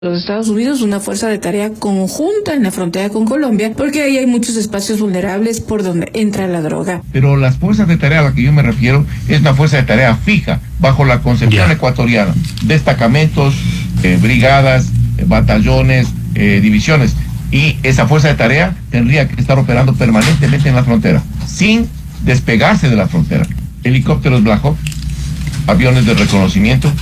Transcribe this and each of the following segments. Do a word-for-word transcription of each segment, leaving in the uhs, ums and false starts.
los Estados Unidos una fuerza de tarea conjunta en la frontera con Colombia, porque ahí hay muchos espacios vulnerables por donde entra la droga. Pero las fuerzas de tarea a las que yo me refiero es una fuerza de tarea fija, bajo la concepción yeah. ecuatoriana, destacamentos, eh, brigadas, eh, batallones, eh, divisiones, y esa fuerza de tarea tendría que estar operando permanentemente en la frontera, sin despegarse de la frontera. Helicópteros Black Hawk, aviones de reconocimiento,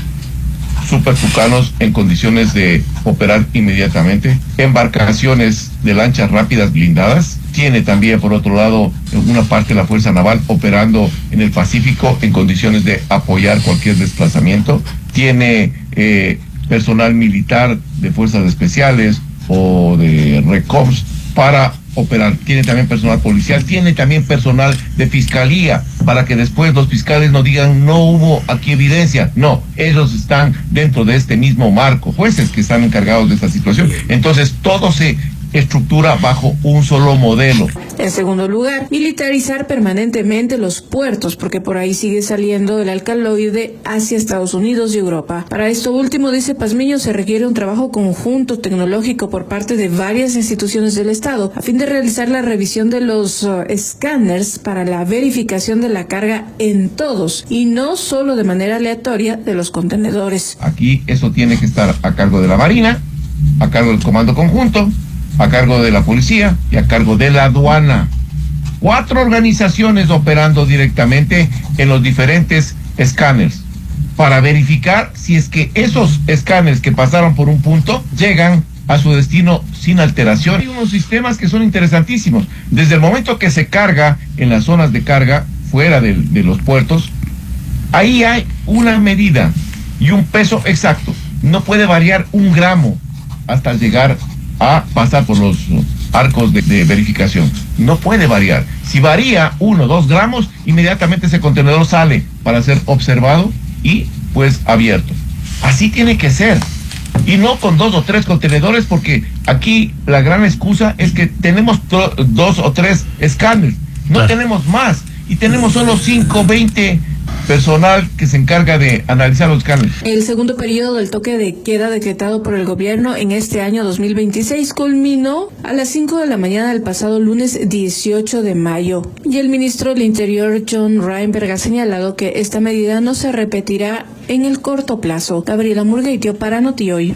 super tucanos en condiciones de operar inmediatamente, embarcaciones de lanchas rápidas blindadas. Tiene también, por otro lado, una parte de la Fuerza Naval operando en el Pacífico en condiciones de apoyar cualquier desplazamiento. Tiene eh, personal militar de fuerzas especiales o de RECOMS para operar. Tiene también personal policial, tiene también personal de fiscalía, para que después los fiscales no digan no hubo aquí evidencia. No, ellos están dentro de este mismo marco, jueces que están encargados de esta situación. Entonces todo se estructura bajo un solo modelo. En segundo lugar, militarizar permanentemente los puertos, porque por ahí sigue saliendo el alcaloide hacia Estados Unidos y Europa. Para esto último, dice Pazmiño, se requiere un trabajo conjunto tecnológico por parte de varias instituciones del Estado, a fin de realizar la revisión de los uh, escáneres para la verificación de la carga en todos, y no solo de manera aleatoria de los contenedores. Aquí eso tiene que estar a cargo de la Marina, a cargo del Comando Conjunto, a cargo de la policía y a cargo de la aduana. Cuatro organizaciones operando directamente en los diferentes escáneres para verificar si es que esos escáneres que pasaron por un punto llegan a su destino sin alteración. Hay unos sistemas que son interesantísimos. Desde el momento que se carga en las zonas de carga fuera de, de los puertos, ahí hay una medida y un peso exacto. No puede variar un gramo hasta llegar a pasar por los arcos de, de verificación. No puede variar. Si varía uno o dos gramos, inmediatamente ese contenedor sale para ser observado y pues abierto. Así tiene que ser. Y no con dos o tres contenedores, porque aquí la gran excusa es que tenemos dos o tres escáneres. No claro. tenemos más. Y tenemos solo cinco, veinte personal que se encarga de analizar los escáneres. El segundo periodo del toque de queda decretado por el gobierno en este año dos mil veintiséis culminó a las cinco de la mañana del pasado lunes dieciocho de mayo. Y el ministro del Interior, John Reinberg, ha señalado que esta medida no se repetirá en el corto plazo. Gabriela Murgueitio para Notihoy.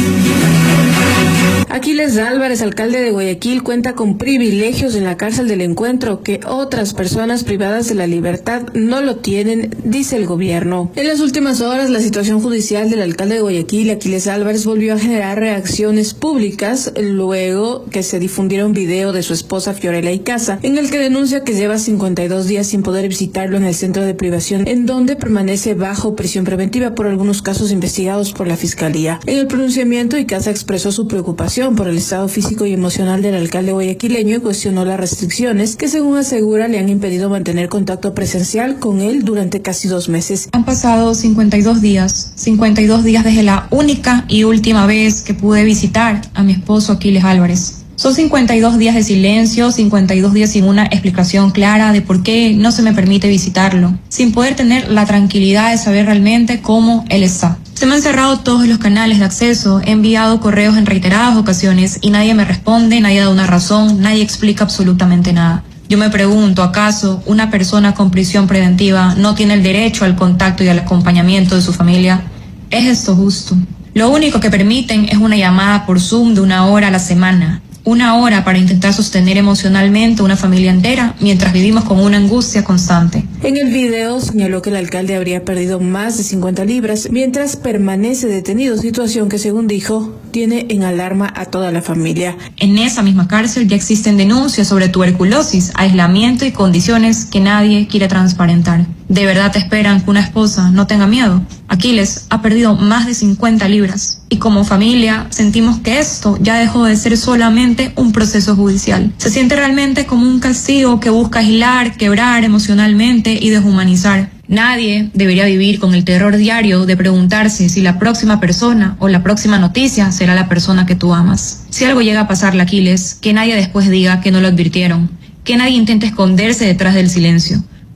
Aquiles Álvarez, alcalde de Guayaquil, cuenta con privilegios en la cárcel del Encuentro que otras personas privadas de la libertad no lo tienen, dice el gobierno. En las últimas horas, la situación judicial del alcalde de Guayaquil, Aquiles Álvarez, volvió a generar reacciones públicas luego que se difundiera un video de su esposa Fiorella Icaza, en el que denuncia que lleva cincuenta y dos días sin poder visitarlo en el centro de privación, en donde permanece bajo prisión preventiva por algunos casos investigados por la Fiscalía. En el pronunciamiento, Icaza expresó su preocupación por el estado físico y emocional del alcalde guayaquileño y cuestionó las restricciones que, según asegura, le han impedido mantener contacto presencial con él durante casi dos meses. Han pasado cincuenta y dos días, cincuenta y dos días desde la única y última vez que pude visitar a mi esposo Aquiles Álvarez. Son cincuenta y dos días de silencio, cincuenta y dos días sin una explicación clara de por qué no se me permite visitarlo, sin poder tener la tranquilidad de saber realmente cómo él está. Se me han cerrado todos los canales de acceso, he enviado correos en reiteradas ocasiones y nadie me responde, nadie da una razón, nadie explica absolutamente nada. Yo me pregunto, ¿acaso una persona con prisión preventiva no tiene el derecho al contacto y al acompañamiento de su familia? ¿Es esto justo? Lo único que permiten es una llamada por Zoom de una hora a la semana. Una hora para intentar sostener emocionalmente una familia entera mientras vivimos con una angustia constante. En el video señaló que el alcalde habría perdido más de cincuenta libras mientras permanece detenido, situación que, según dijo, tiene en alarma a toda la familia. En esa misma cárcel ya existen denuncias sobre tuberculosis, aislamiento y condiciones que nadie quiere transparentar. ¿De verdad esperan que una esposa no tenga miedo? Aquiles ha perdido más de cincuenta libras y como familia sentimos que esto ya dejó de ser solamente un proceso judicial. Se siente realmente como un castigo que busca aislar, quebrar emocionalmente y deshumanizar. Nadie debería vivir con el terror diario de preguntarse si la próxima persona o la próxima noticia será la persona que tú amas. Si algo llega a pasarle a Aquiles, que nadie después diga que no lo advirtieron, que nadie intente esconderse detrás del silencio.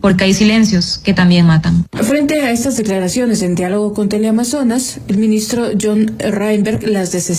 porque hay silencios que también matan. Frente a estas declaraciones en diálogo con Teleamazonas, el ministro John Reinberg las desestimó.